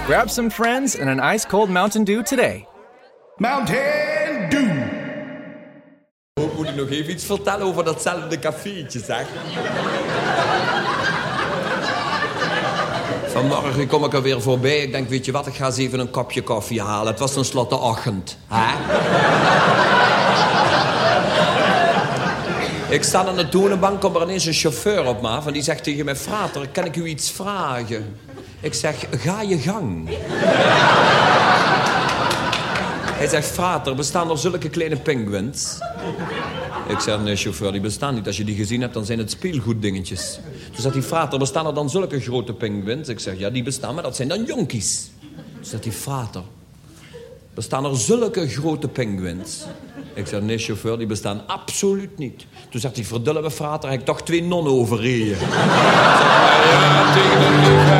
Grab some friends and an ice-cold Mountain Dew today. Mountain Dew. Moet ik nog even iets vertellen over datzelfde cafeetje, zeg? Vanmorgen kom ik er weer voorbij. Ik denk, weet je wat, ik ga eens even een kopje koffie halen. Het was tenslotte ochtend, hè? Ik sta aan de toonbank, komt er ineens een chauffeur op me af... en die zegt tegen mij, frater, kan ik u iets vragen? Ik zeg, ga je gang. Hij zegt, frater, bestaan er zulke kleine penguins? Ik zeg, nee, chauffeur, die bestaan niet. Als je die gezien hebt, dan zijn het speelgoeddingetjes. Toen zegt hij, frater, bestaan er dan zulke grote penguins? Ik zeg, ja, die bestaan, maar dat zijn dan jonkies. Toen zegt hij, frater, bestaan er zulke grote penguins? Ik zeg, nee, chauffeur, die bestaan absoluut niet. Toen zegt hij, verdulle me, frater, heb ik toch 2 nonnen overreden. Ik zeg, ja, tegen een